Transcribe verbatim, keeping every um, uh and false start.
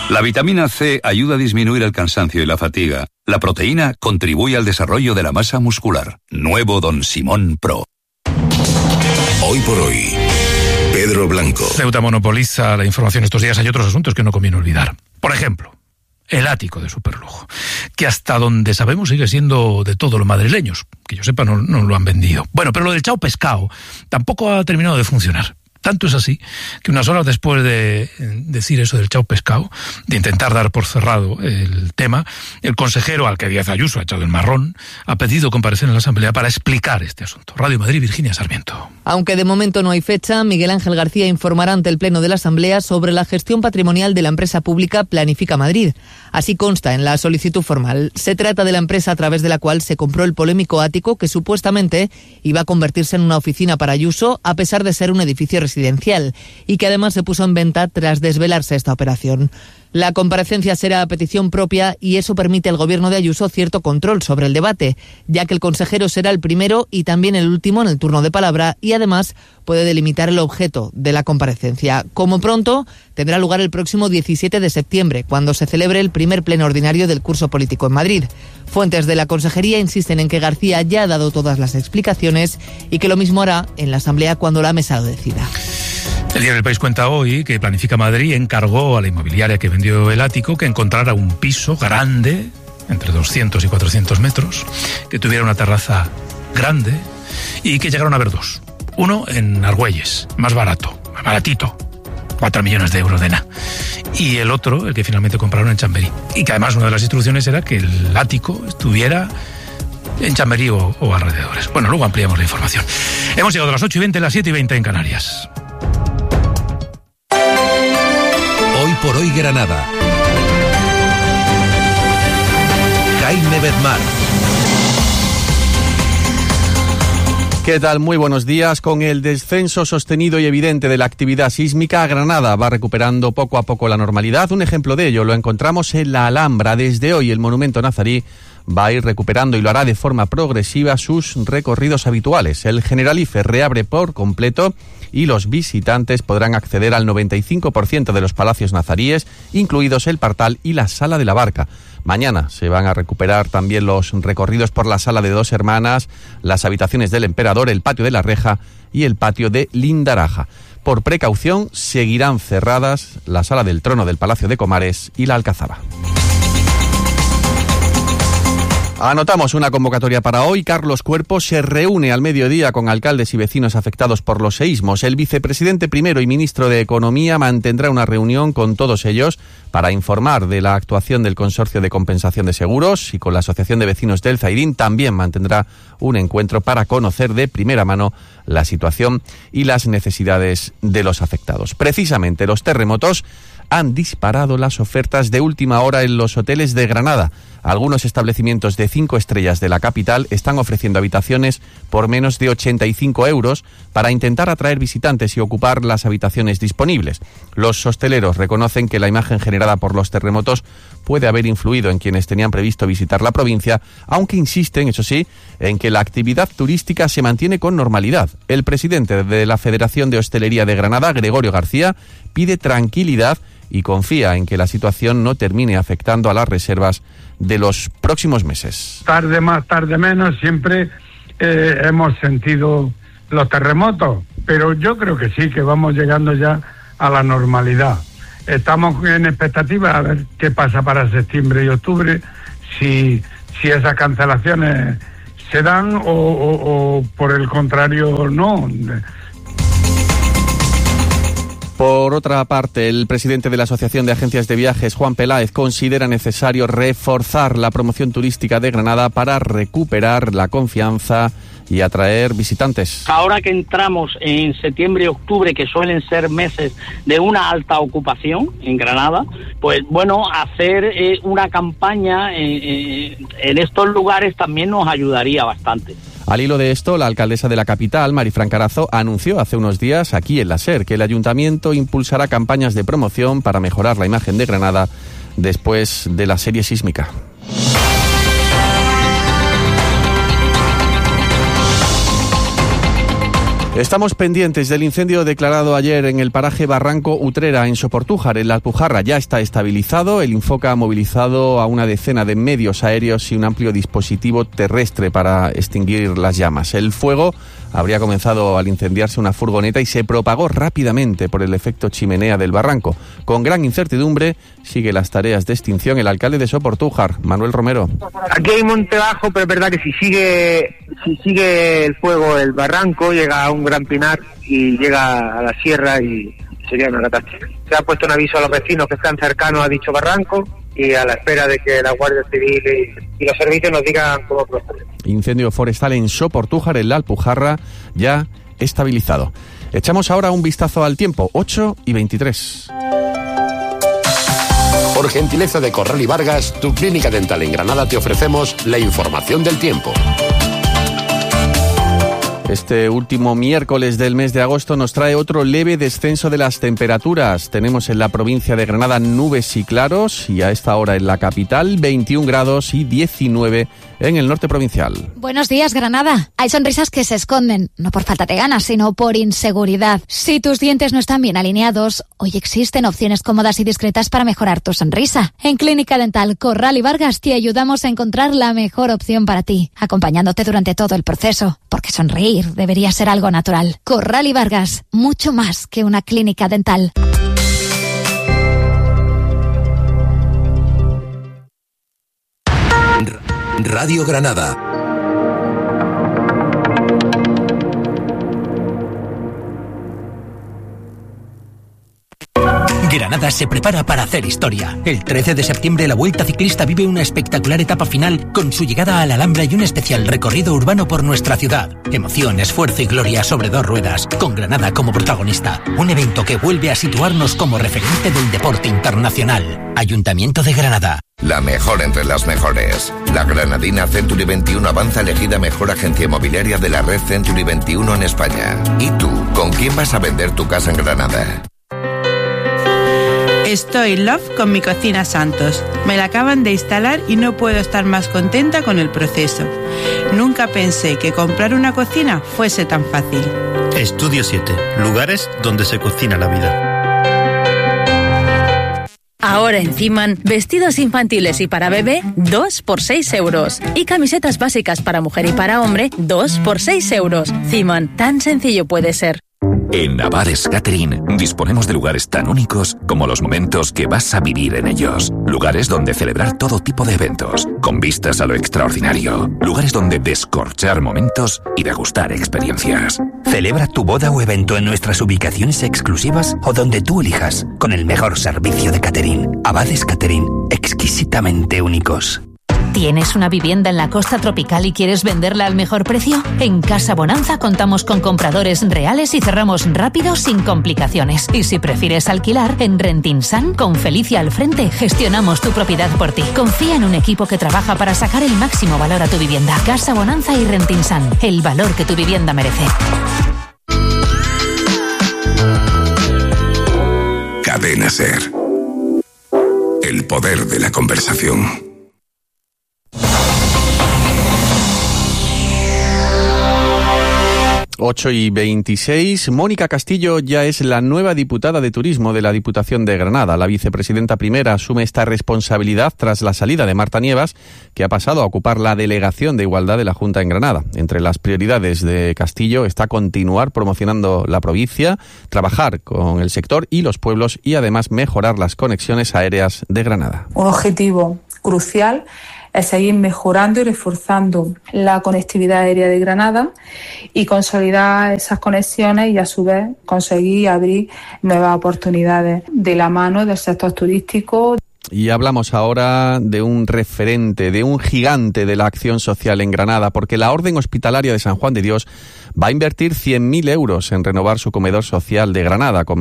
La vitamina C ayuda a disminuir el cansancio y la fatiga. La proteína contribuye al desarrollo de la masa muscular. Nuevo Don Simón Pro. Hoy por hoy, Pedro Blanco. Ceuta monopoliza la información estos días. Hay otros asuntos que no conviene olvidar. Por ejemplo, el ático de superlujo, que hasta donde sabemos sigue siendo de todos los madrileños. Que yo sepa, no, no lo han vendido. Bueno, pero lo del Chao Pescado tampoco ha terminado de funcionar. Tanto es así que unas horas después de decir eso del Chao Pescado, de intentar dar por cerrado el tema, el consejero, al que Díaz Ayuso ha echado el marrón, ha pedido comparecer en la Asamblea para explicar este asunto. Radio Madrid, Virginia Sarmiento. Aunque de momento no hay fecha, Miguel Ángel García informará ante el Pleno de la Asamblea sobre la gestión patrimonial de la empresa pública Planifica Madrid. Así consta en la solicitud formal. Se trata de la empresa a través de la cual se compró el polémico ático que supuestamente iba a convertirse en una oficina para Ayuso, a pesar de ser un edificio residencial, y que además se puso en venta tras desvelarse esta operación. La comparecencia será a petición propia y eso permite al gobierno de Ayuso cierto control sobre el debate, ya que el consejero será el primero y también el último en el turno de palabra y además puede delimitar el objeto de la comparecencia. Como pronto, tendrá lugar el próximo diecisiete de septiembre, cuando se celebre el primer pleno ordinario del curso político en Madrid. Fuentes de la Consejería insisten en que García ya ha dado todas las explicaciones y que lo mismo hará en la Asamblea cuando la mesa lo decida. El diario El País cuenta hoy que Planifica Madrid encargó a la inmobiliaria que vendió el ático que encontrara un piso grande, entre doscientos y cuatrocientos metros, que tuviera una terraza grande y que llegaron a ver dos. Uno en Argüelles, más barato, más baratito, cuatro millones de euros de nada. Y el otro, el que finalmente compraron en Chamberí. Y que además una de las instrucciones era que el ático estuviera en Chamberí o, o alrededores. Bueno, luego ampliamos la información. Hemos llegado a las ocho y veinte, las siete y veinte en Canarias. Hoy por hoy Granada. Jaime Bedmar. ¿Qué tal? Muy buenos días. Con el descenso sostenido y evidente de la actividad sísmica, Granada va recuperando poco a poco la normalidad. Un ejemplo de ello lo encontramos en la Alhambra. Desde hoy el monumento nazarí va a ir recuperando y lo hará de forma progresiva sus recorridos habituales. El Generalife reabre por completo y los visitantes podrán acceder al noventa y cinco por ciento de los palacios nazaríes, incluidos el Partal y la Sala de la Barca. Mañana se van a recuperar también los recorridos por la Sala de Dos Hermanas, las habitaciones del Emperador, el Patio de la Reja y el Patio de Lindaraja. Por precaución, seguirán cerradas la Sala del Trono del Palacio de Comares y la Alcazaba. Anotamos una convocatoria para hoy. Carlos Cuerpo se reúne al mediodía con alcaldes y vecinos afectados por los seísmos. El vicepresidente primero y ministro de Economía mantendrá una reunión con todos ellos para informar de la actuación del Consorcio de Compensación de Seguros, y con la Asociación de Vecinos del Zairín también mantendrá un encuentro para conocer de primera mano la situación y las necesidades de los afectados. Precisamente los terremotos han disparado las ofertas de última hora en los hoteles de Granada. Algunos establecimientos de cinco estrellas de la capital están ofreciendo habitaciones por menos de ochenta y cinco euros para intentar atraer visitantes y ocupar las habitaciones disponibles. Los hosteleros reconocen que la imagen generada por los terremotos puede haber influido en quienes tenían previsto visitar la provincia, aunque insisten, eso sí, en que la actividad turística se mantiene con normalidad. El presidente de la Federación de Hostelería de Granada, Gregorio García, pide tranquilidad y confía en que la situación no termine afectando a las reservas de los próximos meses. Tarde más, tarde menos, siempre eh, hemos sentido los terremotos, pero yo creo que sí, que vamos llegando ya a la normalidad. Estamos en expectativa a ver qué pasa para septiembre y octubre, si, si esas cancelaciones se dan o, o, o por el contrario no. Por otra parte, el presidente de la Asociación de Agencias de Viajes, Juan Peláez, considera necesario reforzar la promoción turística de Granada para recuperar la confianza y atraer visitantes. Ahora que entramos en septiembre y octubre, que suelen ser meses de una alta ocupación en Granada, pues bueno, hacer eh, una campaña eh, eh, en estos lugares también nos ayudaría bastante. Al hilo de esto, la alcaldesa de la capital, Marifran Carazo, anunció hace unos días aquí en la SER que el ayuntamiento impulsará campañas de promoción para mejorar la imagen de Granada después de la serie sísmica. Estamos pendientes del incendio declarado ayer en el paraje Barranco Utrera, en Soportújar, en la Alpujarra. Ya está estabilizado. El Infoca ha movilizado a una decena de medios aéreos y un amplio dispositivo terrestre para extinguir las llamas. El fuego habría comenzado al incendiarse una furgoneta y se propagó rápidamente por el efecto chimenea del barranco. Con gran incertidumbre sigue las tareas de extinción el alcalde de Soportújar, Manuel Romero. Aquí hay monte bajo, pero es verdad que si sigue si sigue el fuego, el barranco llega a un gran pinar y llega a la sierra y sería una catástrofe. Se ha puesto un aviso a los vecinos que están cercanos a dicho barranco y a la espera de que la Guardia Civil y, y los servicios nos digan cómo proceder. Incendio forestal en Soportújar, en la Alpujarra, ya estabilizado. Echamos ahora un vistazo al tiempo, ocho y veintitrés. Por gentileza de Corral y Vargas, tu clínica dental en Granada, te ofrecemos la información del tiempo. Este último miércoles del mes de agosto nos trae otro leve descenso de las temperaturas. Tenemos en la provincia de Granada nubes y claros y a esta hora en la capital veintiún grados y diecinueve en el norte provincial. Buenos días, Granada. Hay sonrisas que se esconden, no por falta de ganas, sino por inseguridad. Si tus dientes no están bien alineados, hoy existen opciones cómodas y discretas para mejorar tu sonrisa. En Clínica Dental Corral y Vargas te ayudamos a encontrar la mejor opción para ti, acompañándote durante todo el proceso, porque sonreír debería ser algo natural. Corral y Vargas, mucho más que una clínica dental. Radio Granada. Granada se prepara para hacer historia. El trece de septiembre la Vuelta Ciclista vive una espectacular etapa final con su llegada a la Alhambra y un especial recorrido urbano por nuestra ciudad. Emoción, esfuerzo y gloria sobre dos ruedas, con Granada como protagonista. Un evento que vuelve a situarnos como referente del deporte internacional. Ayuntamiento de Granada. La mejor entre las mejores. La granadina Century veintiuno avanza elegida mejor agencia inmobiliaria de la red Century veintiuno en España. ¿Y tú, con quién vas a vender tu casa en Granada? Estoy love con mi cocina Santos. Me la acaban de instalar y no puedo estar más contenta con el proceso. Nunca pensé que comprar una cocina fuese tan fácil. Estudio siete. Lugares donde se cocina la vida. Ahora en Ciman, vestidos infantiles y para bebé, dos por seis euros. Y camisetas básicas para mujer y para hombre, dos por seis euros. Ciman, tan sencillo puede ser. En Navares Catering disponemos de lugares tan únicos como los momentos que vas a vivir en ellos. Lugares donde celebrar todo tipo de eventos, con vistas a lo extraordinario. Lugares donde descorchar momentos y degustar experiencias. Celebra tu boda o evento en nuestras ubicaciones exclusivas o donde tú elijas, con el mejor servicio de catering. Abades Catering, exquisitamente únicos. ¿Tienes una vivienda en la costa tropical y quieres venderla al mejor precio? En Casa Bonanza contamos con compradores reales y cerramos rápido sin complicaciones. Y si prefieres alquilar, en Rentinsan, con Felicia al frente, gestionamos tu propiedad por ti. Confía en un equipo que trabaja para sacar el máximo valor a tu vivienda. Casa Bonanza y Rentinsan, el valor que tu vivienda merece. Cadena Ser. El poder de la conversación. ocho y veintiséis. Mónica Castillo ya es la nueva diputada de Turismo de la Diputación de Granada. La vicepresidenta primera asume esta responsabilidad tras la salida de Marta Nievas, que ha pasado a ocupar la delegación de Igualdad de la Junta en Granada. Entre las prioridades de Castillo está continuar promocionando la provincia, trabajar con el sector y los pueblos y además mejorar las conexiones aéreas de Granada. Un objetivo crucial es seguir mejorando y reforzando la conectividad aérea de Granada y consolidar esas conexiones y a su vez conseguir abrir nuevas oportunidades de la mano del sector turístico. Y hablamos ahora de un referente, de un gigante de la acción social en Granada, porque la Orden Hospitalaria de San Juan de Dios va a invertir cien mil euros en renovar su comedor social de Granada, con